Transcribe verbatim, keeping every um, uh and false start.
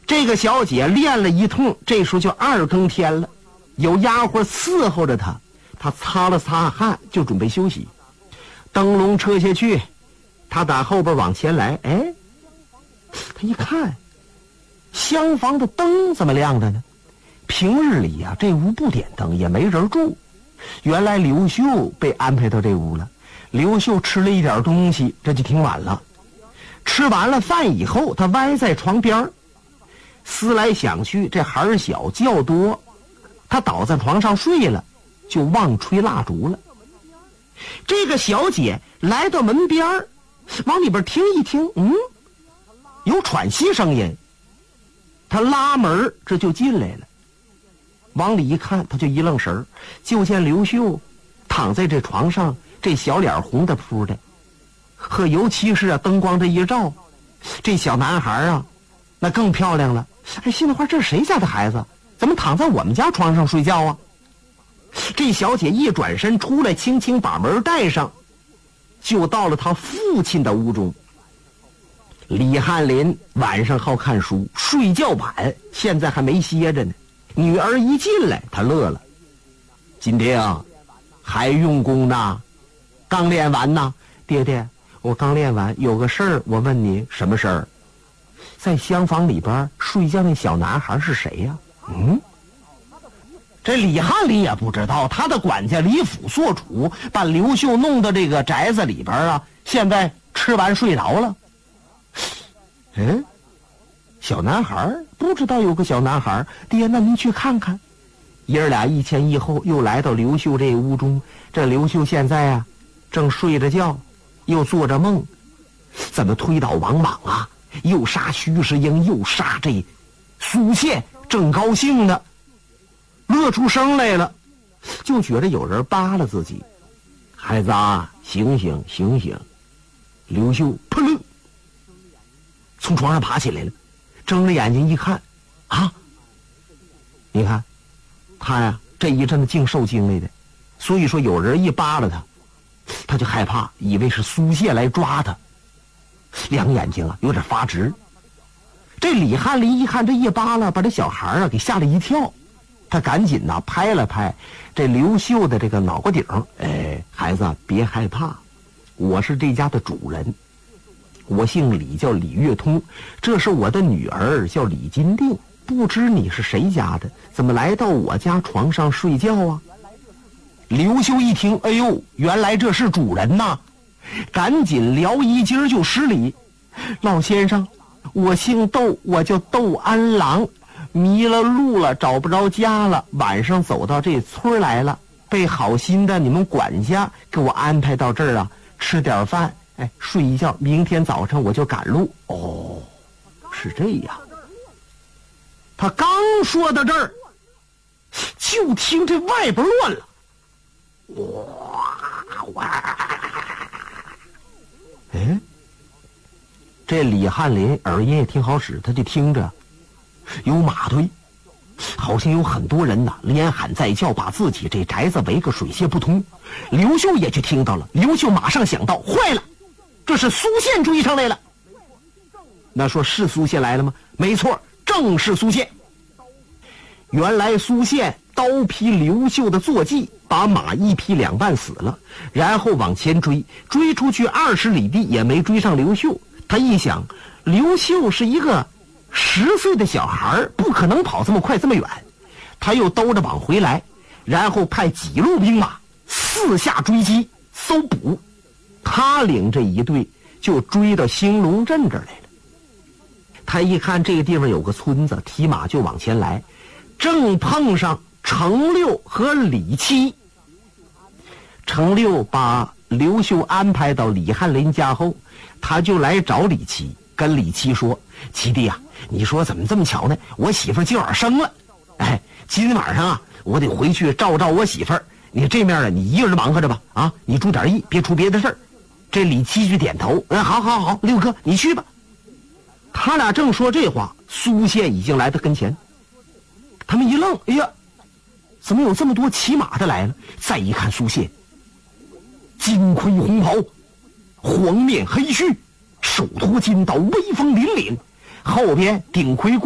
这个小姐练了一通，这时候就二更天了，有丫鬟伺候着她，她擦了擦汗就准备休息。灯笼撤下去，她打后边往前来，哎，她一看厢房的灯怎么亮着呢？平日里呀、啊，这屋不点灯，也没人住。原来刘秀被安排到这屋了。刘秀吃了一点东西，这就挺晚了。吃完了饭以后，他歪在床边，思来想去，这孩儿小觉多，他倒在床上睡了，就忘吹蜡烛了。这个小姐来到门边，往里边听一听，嗯，有喘息声音。他拉门，这就进来了。往里一看，他就一愣神儿，就见刘秀躺在这床上，这小脸红的扑的，和尤其是啊灯光这一照，这小男孩啊那更漂亮了。哎，心里话，这是谁家的孩子？怎么躺在我们家床上睡觉啊？这小姐一转身出来，轻轻把门带上，就到了她父亲的屋中。李翰林晚上好看书，睡觉晚，现在还没歇着呢。女儿一进来，他乐了：“金丁，还用功呢？刚练完呢？爹爹，我刚练完，有个事儿，我问你，什么事儿？在厢房里边睡觉那小男孩是谁呀？”嗯，这李翰林也不知道，他的管家李府所主把刘秀弄到这个宅子里边啊，现在吃完睡着了。嗯，小男孩不知道有个小男孩，爹，那您去看看。爷儿俩一前一后又来到刘秀这屋中，这刘秀现在啊正睡着觉，又做着梦，怎么推倒王莽啊，又杀徐世英，又杀这苏宪，正高兴呢，乐出声来了，就觉得有人扒拉自己。孩子啊，醒醒醒醒！刘秀扑棱从床上爬起来了，睁着眼睛一看，啊，你看他呀这一阵子净受惊来的，所以说有人一扒拉他，他就害怕，以为是苏宪来抓他，两眼睛啊有点发直。这李翰林一看这一扒拉，把这小孩啊给吓了一跳，他赶紧呐拍了拍这刘秀的这个脑瓜顶，哎，孩子别害怕，我是这家的主人，我姓李，叫李月通，这是我的女儿，叫李金定，不知你是谁家的，怎么来到我家床上睡觉啊？刘秀一听，哎呦，原来这是主人呐，赶紧撩衣襟就施礼：老先生，我姓窦，我叫窦安郎，迷了路了，找不着家了，晚上走到这村来了，被好心的你们管家给我安排到这儿啊，吃点饭，哎，睡一觉，明天早晨我就赶路。哦，是这样。他刚说到这儿，就听这外边乱了，哇哇！哎，这李翰林耳音也挺好使，他就听着有马队，好像有很多人呐连喊带叫，把自己这宅子围个水泄不通。刘秀也去听到了，刘秀马上想到，坏了，这是苏宪追上来了。那说是苏宪来了吗？没错，正是苏宪。原来苏宪刀劈刘秀的坐骑，把马一劈两半死了，然后往前追，追出去二十里地也没追上刘秀。他一想，刘秀是一个十岁的小孩，不可能跑这么快这么远，他又兜着往回来，然后派几路兵马四下追击搜捕。他领这一队就追到兴隆镇这儿来了。他一看这个地方有个村子，提马就往前来，正碰上程六和李七。程六把刘秀安排到李翰林家后，他就来找李七，跟李七说：七弟啊，你说怎么这么巧呢？我媳妇今晚生了，哎，今晚上啊我得回去照照我媳妇儿，你这面啊你一个人忙活着吧，啊，你注点意，别出别的事儿。这李七就点头，嗯，好好好，六哥你去吧。他俩正说这话，苏宪已经来到跟前。他们一愣，哎呀，怎么有这么多骑马的来了？再一看苏宪，金盔红袍，黄面黑须，手托金刀，威风凛凛，后边顶盔